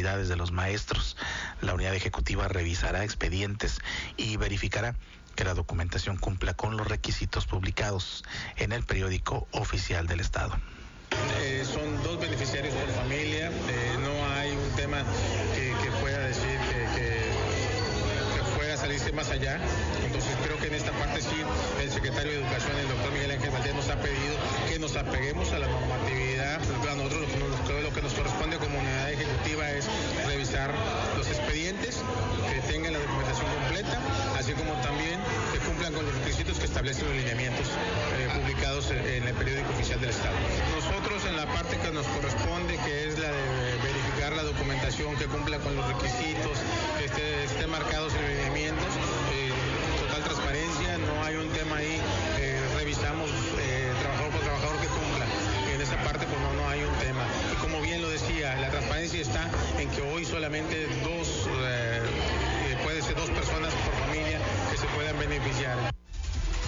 capacidades de los maestros. La unidad ejecutiva revisará expedientes y verificará que la documentación cumpla con los requisitos publicados en el periódico oficial del Estado. Son 2 beneficiarios por familia, no hay un tema que pueda decir que pueda salirse más allá. Entonces creo que en esta parte sí el secretario de Educación, el doctor Miguel Ángel Valdés, nos ha pedido que nos apeguemos a la normatividad. A nosotros lo que nos corresponde como unidad ejecutiva es revisar los expedientes, que tengan la documentación completa, así como también que cumplan con los requisitos que establecen los lineamientos publicados en el periódico oficial del Estado. Nosotros en la parte que nos corresponde, que es la de verificar la documentación que cumpla con los requisitos, que esté marcados en los lineamientos, total transparencia, no hay un tema ahí, revisamos trabajador por trabajador que cumpla. En esa parte pues no hay un tema. Y como bien lo decía, la transparencia está en que hoy solamente